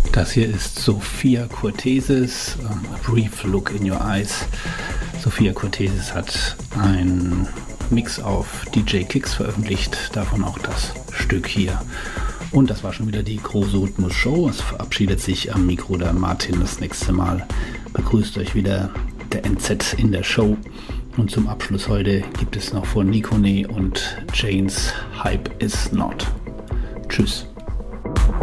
Das hier ist Sophia Cortesis, A Brief Look in Your Eyes. Sophia Cortesis hat einen Mix auf DJ Kicks veröffentlicht, davon auch das Stück hier. Und das war schon wieder die große Rhythmus-Show. Es verabschiedet sich am Mikro der Martin. Das nächste Mal begrüßt euch wieder der NZ in der Show. Und zum Abschluss heute gibt es noch von Nikone und Jane's Hype Is Not. Tschüss.